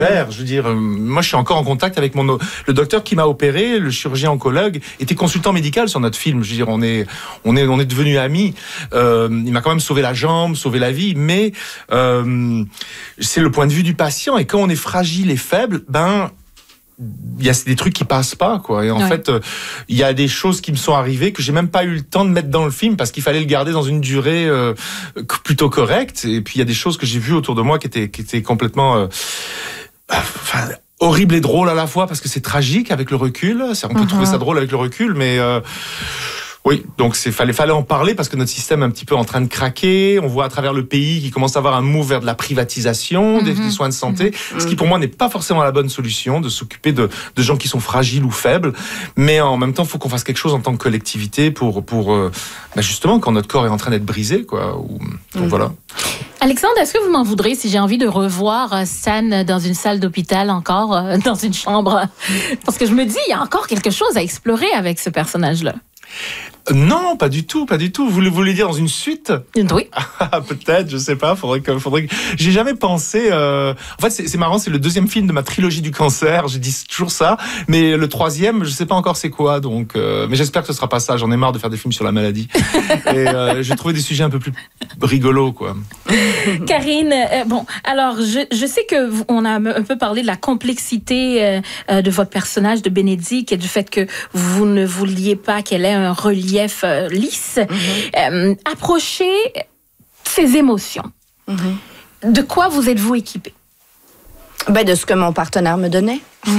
Je veux dire, moi je suis encore en contact avec le docteur qui m'a opéré, le chirurgien oncologue, était consultant médical sur notre film. Je veux dire, on est devenus amis. Il m'a quand même sauvé la jambe, sauvé la vie, mais c'est le point de vue du patient. Et quand on est fragile et faible, il y a des trucs qui passent pas, quoi. Et en fait, il y a des choses qui me sont arrivées que j'ai même pas eu le temps de mettre dans le film parce qu'il fallait le garder dans une durée plutôt correcte. Et puis il y a des choses que j'ai vues autour de moi qui étaient complètement horrible et drôle à la fois parce que c'est tragique avec le recul. On peut trouver ça drôle avec le recul, mais oui, donc fallait en parler parce que notre système est un petit peu en train de craquer. On voit à travers le pays qu'il commence à avoir un move vers de la privatisation des soins de santé, ce qui pour moi n'est pas forcément la bonne solution, de s'occuper de gens qui sont fragiles ou faibles. Mais en même temps, il faut qu'on fasse quelque chose en tant que collectivité pour justement quand notre corps est en train d'être brisé, quoi. Donc voilà. Alexandre, est-ce que vous m'en voudrez si j'ai envie de revoir Stan dans une salle d'hôpital encore, dans une chambre? Parce que je me dis, il y a encore quelque chose à explorer avec ce personnage-là. Non, pas du tout. Vous voulez dire dans une suite? Oui. Peut-être, je sais pas. Faudrait que. J'ai jamais pensé. En fait, c'est marrant. C'est le deuxième film de ma trilogie du cancer. J'ai dit toujours ça, mais le troisième, je sais pas encore c'est quoi. Donc, mais j'espère que ce sera pas ça. J'en ai marre de faire des films sur la maladie. Et j'ai trouvé des sujets un peu plus rigolos, quoi. Karine, alors je sais que on a un peu parlé de la complexité de votre personnage de Bénédicte et du fait que vous ne vouliez pas qu'elle ait un relief lisse. Approchez ces émotions. De quoi vous êtes-vous équipé? De ce que mon partenaire me donnait.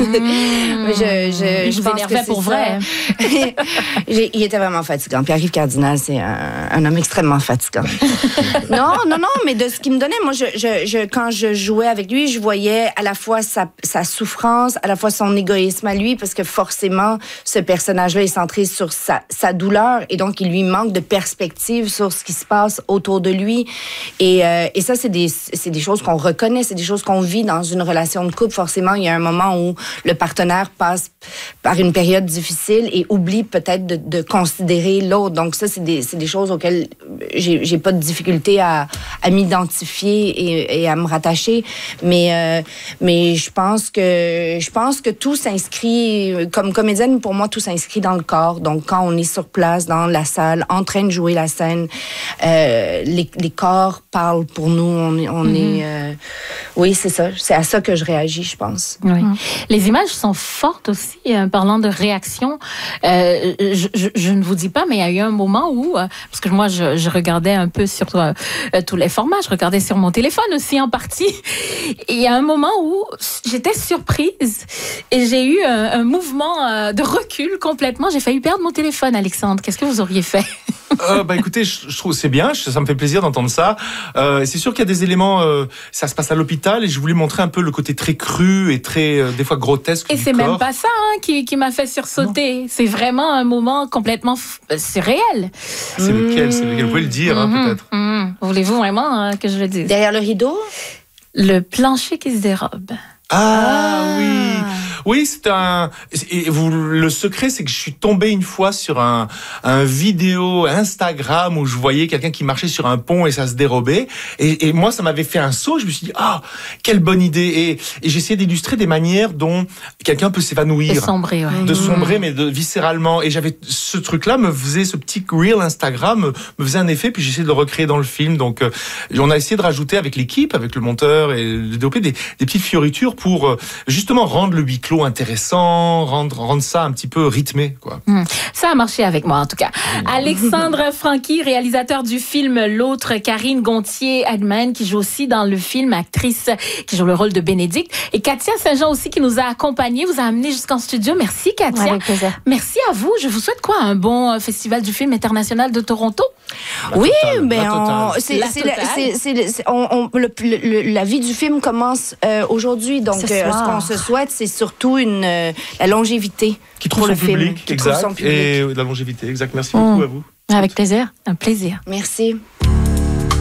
Je vous énervais pour vrai. Il était vraiment fatigant. Pierre-Yves Cardinal, c'est un homme extrêmement fatigant. Non, mais de ce qu'il me donnait, moi, quand je jouais avec lui, je voyais à la fois sa souffrance, à la fois son égoïsme à lui, parce que forcément, ce personnage-là est centré sur sa douleur, et donc il lui manque de perspective sur ce qui se passe autour de lui. Et ça, c'est des choses qu'on reconnaît, c'est des choses qu'on vit dans une relation de couple. Forcément, il y a un moment où le partenaire passe par une période difficile et oublie peut-être de considérer l'autre. Donc ça, c'est des choses auxquelles j'ai pas de difficulté à m'identifier et à me rattacher. Mais je pense que tout s'inscrit, comme comédienne, pour moi, tout s'inscrit dans le corps. Donc quand on est sur place, dans la salle, en train de jouer la scène, les corps parlent pour nous. On est... oui, c'est ça. C'est à ça que je réagis, je pense. Oui. Les images sont fortes aussi, parlant de réaction. Je ne vous dis pas, mais il y a eu un moment où, parce que moi, je regardais un peu sur tous les formats, je regardais sur mon téléphone aussi en partie. Et il y a un moment où j'étais surprise et j'ai eu un mouvement de recul complètement. J'ai failli perdre mon téléphone, Alexandre. Qu'est-ce que vous auriez fait? Écoutez, je trouve c'est bien, ça me fait plaisir d'entendre ça. C'est sûr qu'il y a des éléments, ça se passe à l'hôpital et je voulais montrer un peu le côté très cru et très, des fois grotesque et du c'est corps. Même pas ça qui m'a fait sursauter. Non. C'est vraiment un moment complètement surréel. C'est lequel? Vous pouvez le dire, peut-être. Voulez-vous vraiment que je le dise? Derrière le rideau? Le plancher qui se dérobe. Oui, le secret, c'est que je suis tombé une fois sur un vidéo Instagram où je voyais quelqu'un qui marchait sur un pont et ça se dérobait. Et moi, ça m'avait fait un saut. Je me suis dit, quelle bonne idée. Et j'essayais d'illustrer des manières dont quelqu'un peut s'évanouir. De sombrer, mais viscéralement. Et j'avais ce truc-là, ce petit reel Instagram me faisait un effet, puis j'essayais de le recréer dans le film. Donc, on a essayé de rajouter avec l'équipe, avec le monteur, et de développer des petites fioritures pour justement rendre le huis clos intéressant, rendre ça un petit peu rythmé, quoi. Ça a marché avec moi, en tout cas. Alexandre Franqui, réalisateur du film L'Autre, Karine Gontier-Hagman, qui joue aussi dans le film, actrice qui joue le rôle de Bénédicte, et Katia Saint-Jean aussi, qui nous a accompagnés, vous a amené jusqu'en studio. Merci, Katia. Avec plaisir. Merci à vous. Je vous souhaite quoi? Un bon festival du film international de Toronto? La vie du film commence aujourd'hui, donc ce qu'on se souhaite, c'est surtout la longévité qui trouve son public, exact, et la longévité, exact. Merci beaucoup à vous. Avec plaisir, un plaisir. Merci.